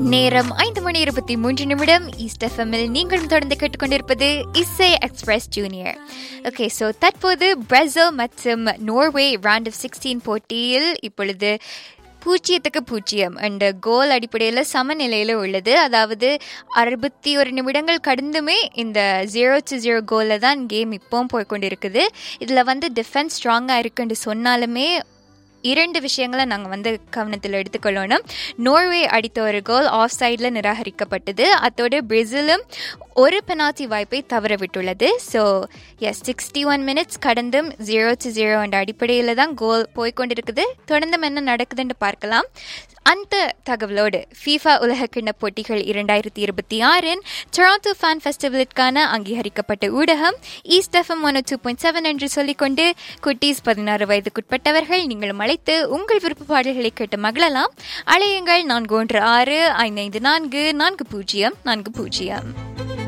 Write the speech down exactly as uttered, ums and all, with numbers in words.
நேரம் ஐந்து மணி இருபத்தி மூன்று நிமிடம். ஈஸ்ட் எஃப்எம்மில் நீங்களும் தொடர்ந்து கேட்டுக்கொண்டிருப்பது இசை எக்ஸ்பிரஸ் ஜூனியர். ஓகே, ஸோ தற்போது பிரேசில் மற்றும் நோர்வே ரவுண்ட் ஆஃப் சிக்ஸ்டீன் போட்டியில் இப்பொழுது பூஜ்ஜியத்துக்கு பூஜ்ஜியம் அண்ட் கோல் அடிப்படையில் சமநிலையில் உள்ளது. அதாவது அறுபத்தி ஒரு நிமிடங்கள் கடந்துமே இந்த ஜீரோ டு ஜீரோ கோலில் தான் கேம் இப்போவும் போய்கொண்டிருக்குது. இதில் வந்து டிஃபென்ஸ் ஸ்ட்ராங்காக இருக்குன்னு சொன்னாலுமே இரண்டு விஷயங்களை நாங்கள் வந்து கவனத்தில் எடுத்துக்கொள்ளணும். நோர்வே அடித்த ஒரு கோல் ஆஃப் சைடில் நிராகரிக்கப்பட்டது. அத்தோடு பிரேசிலும் ஒரு பெனால்டி வாய்ப்பை தவற விட்டுள்ளது. So S, sixty one minutes கடந்தும் ஜீரோ டு ஜீரோ என்ற அடிப்படையில் தான் கோல் போய்கொண்டிருக்குது. தொடர்ந்தும் என்ன நடக்குதுன்னு பார்க்கலாம். அந்த தகவலோடு ஃபீஃபா உலகக்கிண்ண போட்டிகள் இரண்டாயிரத்தி இருபத்தி ஆறின் டொராண்டோ ஃபேன் ஃபெஸ்டிவலுக்கான அங்கீகரிக்கப்பட்ட ஊடகம் east FM one two point seven என்று சொல்லிக்கொண்டு குட்டீஸ் பதினாறு வயதுக்குட்பட்டவர்கள் நீங்களும் அழைத்து உங்கள் விருப்ப பாடல்களை கேட்டு மகிழலாம். அழையுங்கள் நான்கு ஒன்று ஆறு ஐந்து ஐந்து நான்கு நான்கு பூஜ்ஜியம் நான்கு பூஜ்ஜியம்.